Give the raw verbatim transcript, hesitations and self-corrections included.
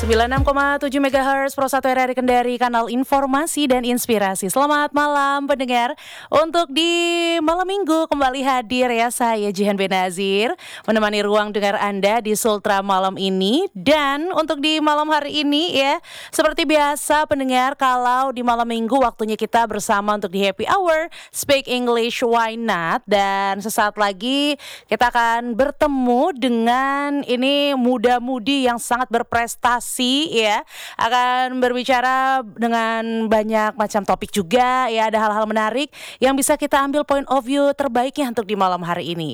sembilan puluh enam koma tujuh megahertz Pro satu R R I Kendari, kanal informasi dan inspirasi. Selamat malam pendengar. Untuk di malam minggu kembali hadir ya saya Jihan Benazir menemani ruang dengar Anda di Sultra malam ini. Dan untuk di malam hari ini ya, seperti biasa pendengar, kalau di malam minggu waktunya kita bersama untuk di Happy Hour Speak English Why Not. Dan sesaat lagi kita akan bertemu dengan ini muda-mudi yang sangat berprestasi ya, akan berbicara dengan banyak macam topik juga ya, ada hal-hal menarik yang bisa kita ambil point of view terbaiknya untuk di malam hari ini.